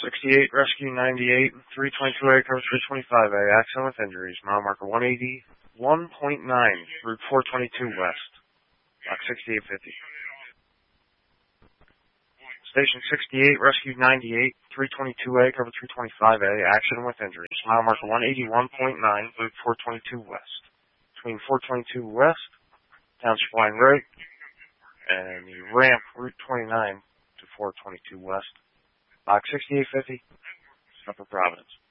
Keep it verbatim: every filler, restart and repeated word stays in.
sixty-eight, Rescue ninety-eight, three twenty-two A, cover three twenty-five A, accident with injuries, mile marker one eighty-one point nine, Route four twenty-two West, box sixty-eight fifty. Station sixty-eight, Rescue ninety-eight, three twenty-two A, cover three twenty-five A, accident with injuries, mile marker one eighty-one point nine, Route four twenty-two West. Between four twenty-two West, Township Line right, and the ramp, Route twenty-nine to four twenty-two West, box sixty-eight fifty, Upper Providence.